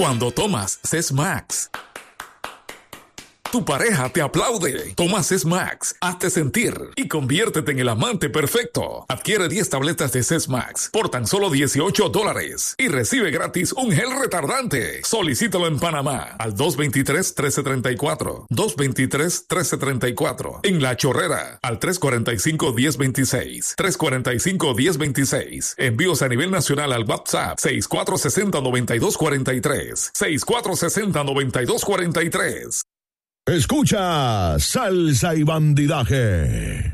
Cuando tomas Sesmax, tu pareja te aplaude. Toma Sesmax, hazte sentir y conviértete en el amante perfecto. Adquiere 10 tabletas de Sesmax por tan solo $18 y recibe gratis un gel retardante. Solicítalo en Panamá al 223-1334, 223-1334. En La Chorrera al 345-1026, 345-1026. Envíos a nivel nacional al WhatsApp 6460-9243, 6460-9243. Escucha Salsa y Bandidaje.